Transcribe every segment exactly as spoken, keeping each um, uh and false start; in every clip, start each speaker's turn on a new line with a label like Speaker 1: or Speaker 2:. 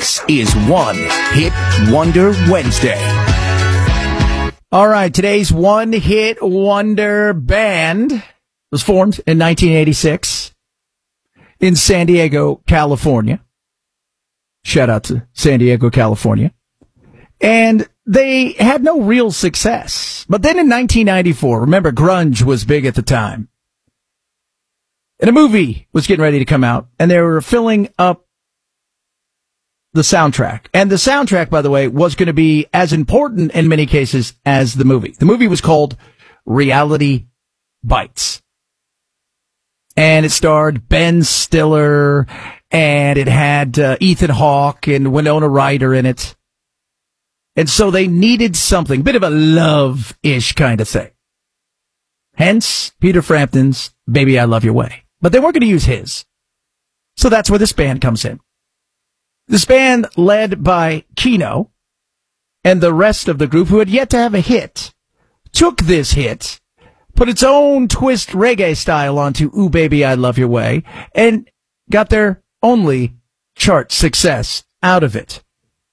Speaker 1: This is One Hit Wonder Wednesday.
Speaker 2: All right, today's One Hit Wonder band was formed in nineteen eighty-six in San Diego, California. Shout out to San Diego, California. And they had no real success. But then in nineteen ninety-four, remember, grunge was big at the time. And a movie was getting ready to come out, and they were filling up the soundtrack. And the soundtrack, by the way, was going to be as important in many cases as the movie. The movie was called Reality Bites. And it starred Ben Stiller, and it had uh, Ethan Hawke and Winona Ryder in it. And so they needed something, bit of a love-ish kind of thing. Hence, Peter Frampton's Baby I Love Your Way. But they weren't going to use his. So that's where this band comes in. This band, led by Kino and the rest of the group, who had yet to have a hit, took this hit, put its own twist reggae style onto Ooh Baby I Love Your Way, and got their only chart success out of it.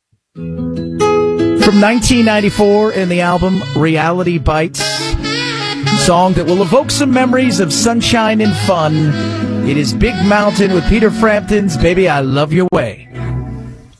Speaker 2: From nineteen ninety-four in the album Reality Bites, song that will evoke some memories of sunshine and fun. It is Big Mountain with Peter Frampton's Baby I Love Your Way.